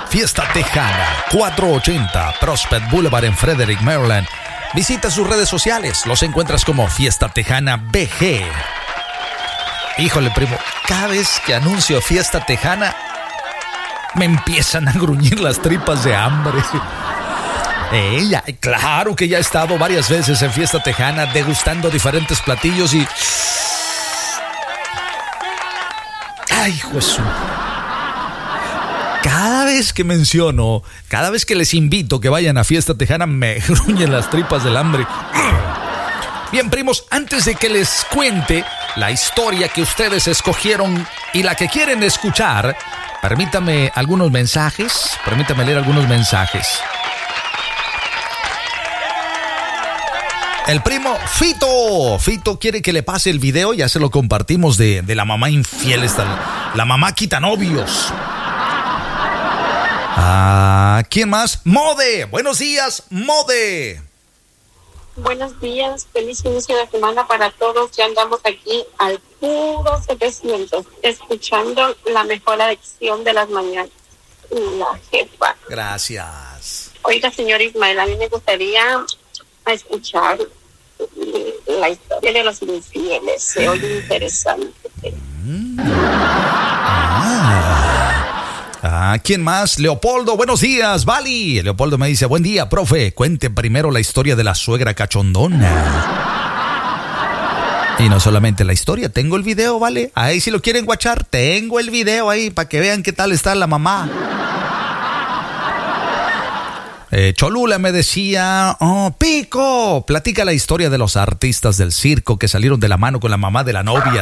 Fiesta Tejana, 480 Prospect Boulevard en Frederick, Maryland. Visita sus redes sociales, los encuentras como Fiesta Tejana BG. Híjole, primo, cada vez que anuncio Fiesta Tejana, me empiezan a gruñir las tripas de hambre. Claro que ya he estado varias veces en Fiesta Tejana degustando diferentes platillos y... ¡Ay, Jesús! Cada vez que menciono, cada vez que les invito que vayan a Fiesta Tejana, me gruñen las tripas del hambre. Bien, primos, antes de que les cuente la historia que ustedes escogieron y la que quieren escuchar, permítame leer algunos mensajes. El primo Fito quiere que le pase el video, ya se lo compartimos de la mamá infiel, la mamá quitanovios. ¿Quién más? Mode, buenos días, Mode. Buenos días, feliz inicio de semana para todos. Ya andamos aquí al puro 700, escuchando la mejor adicción de las mañanas, la jefa. Gracias. Oiga, señor Ismael, a mí me gustaría escuchar la historia de los infieles. Se oye interesante. ¿Quién más? Leopoldo, buenos días, Vali. Leopoldo me dice, buen día, profe. Cuente primero la historia de la suegra cachondona. Y no solamente la historia, tengo el video, ¿vale? Ahí si lo quieren guachar, tengo el video ahí para que vean qué tal está la mamá. Cholula me decía, Pico, platica la historia de los artistas del circo que salieron de la mano con la mamá de la novia.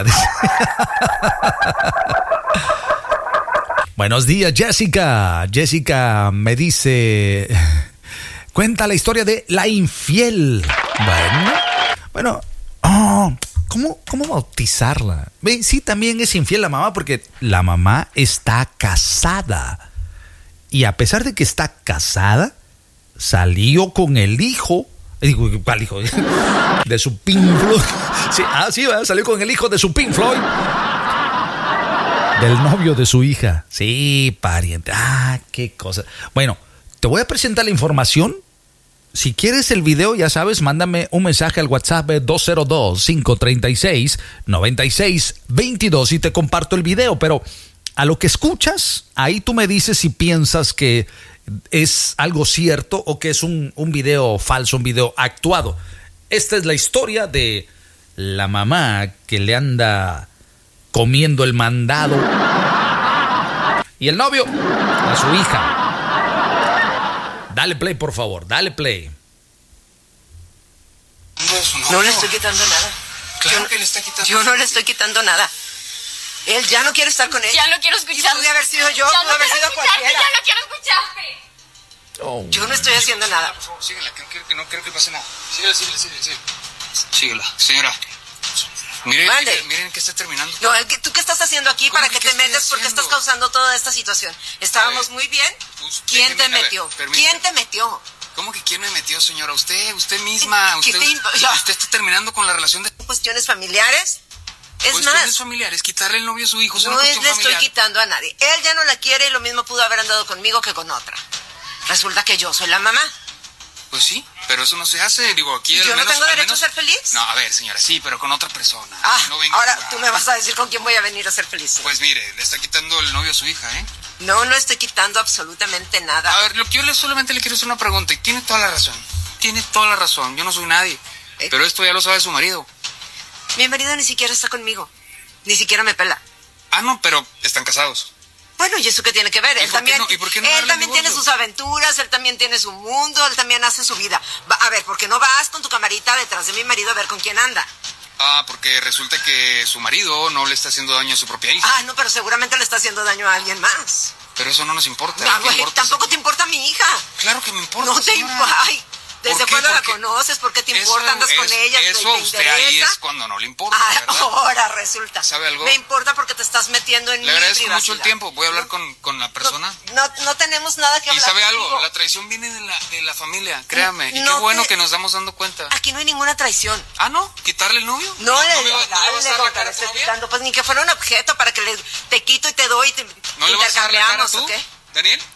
Buenos días, Jessica. Jessica me dice, cuenta la historia de la infiel. Bueno, ¿cómo bautizarla? Sí, también es infiel la mamá porque la mamá está casada. Y a pesar de que está casada, salió con el hijo. ¿Cuál hijo? De su Pink Floyd. Sí, salió con el hijo de su Pink Floyd. Del novio de su hija. Sí, pariente. Qué cosa. Bueno, te voy a presentar la información. Si quieres el video, ya sabes, mándame un mensaje al WhatsApp 202-536-9622 y te comparto el video. Pero a lo que escuchas, ahí tú me dices si piensas que es algo cierto o que es un video falso, un video actuado. Esta es la historia de la mamá que le anda comiendo el mandado y el novio a su hija. Dale play, por favor, dale play. No le estoy quitando nada. Claro que le está quitando. Yo no le estoy quitando nada. Él ya no quiere estar con ella. Ya no quiero escucharte. Pude haber sido yo, pude haber sido cualquiera. Ya no quiero escucharte. Yo no estoy haciendo nada. Por favor, síguela, no creo que pase nada. Síguela. Síguela, señora. Miren que está terminando. No, ¿tú qué estás haciendo aquí? ¿Para que te metes? ¿Por qué estás causando toda esta situación? Estábamos muy bien. ¿Quién te metió? ¿Quién te metió? ¿Cómo que quién me metió, señora? Usted misma. Usted está terminando con la relación de... ¿Cuestiones familiares? Cuestiones familiares, quitarle el novio a su hijo. No le estoy quitando a nadie. Él ya no la quiere y lo mismo pudo haber andado conmigo que con otra. Resulta que yo soy la mamá. Pues sí, pero eso no se hace, digo, aquí ¿Yo no tengo derecho a ser feliz? No, a ver, señora, sí, pero con otra persona. No ahora tú me vas a decir con quién voy a venir a ser feliz. Pues mire, le está quitando el novio a su hija, ¿eh? No estoy quitando absolutamente nada. A ver, solamente le quiero hacer una pregunta y tiene toda la razón. Yo no soy nadie, pero esto ya lo sabe su marido. Mi marido ni siquiera está conmigo, ni siquiera me pela. No, pero están casados. Bueno, ¿y eso qué tiene que ver? Él también, él también tiene sus aventuras, él también tiene su mundo, él también hace su vida. A ver, ¿por qué no vas con tu camarita detrás de mi marido a ver con quién anda? Porque resulta que su marido no le está haciendo daño a su propia hija. No, pero seguramente le está haciendo daño a alguien más. Pero eso no nos importa. Tampoco te importa a mi hija. Claro que me importa, No te importa. ¿Desde cuándo la conoces? ¿Por qué te importa? ¿Andas con ella? Eso ¿Te usted interesa? ahí es cuando no le importa, ¿verdad? Ahora resulta. ¿Sabe algo? Me importa porque te estás metiendo en mi privacidad. Le agradezco mucho el tiempo. Voy a hablar con la persona. No tenemos nada que hablar. ¿Y sabe contigo. algo? La traición viene de la familia, créame. Y qué bueno que nos damos dando cuenta. Aquí no hay ninguna traición. ¿No? ¿Quitarle el novio? No le estoy quitando. Pues ni que fuera un objeto para que te quito y te doy y te ¿No le vas a dar la cara tú, ¿o qué? Daniel?